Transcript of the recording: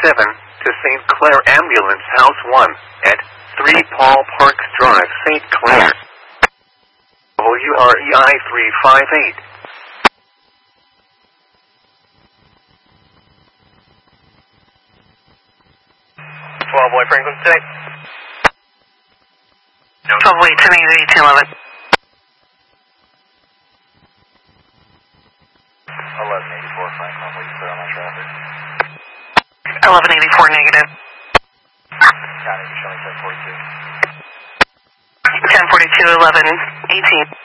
to St. Clair Ambulance House 1 at 3 Paul Parks Drive, St. Clair. WREI 358. 12 Boy Franklin today. 12 Boy 1080 1811. 1184 Franklin, will you clear on my traffic? 1184 negative. County, you show me 1042. 1042 11 18.